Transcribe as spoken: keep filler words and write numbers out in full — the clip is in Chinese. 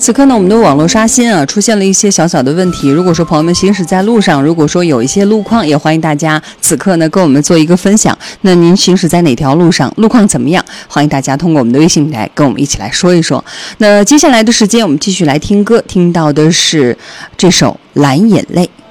此刻呢，我们的网络刷新啊出现了一些小小的问题。如果说朋友们行驶在路上，如果说有一些路况，也欢迎大家此刻呢跟我们做一个分享。那您行驶在哪条路上，路况怎么样？欢迎大家通过我们的微信平台跟我们一起来说一说。那接下来的时间，我们继续来听歌，听到的是这首《蓝眼泪》。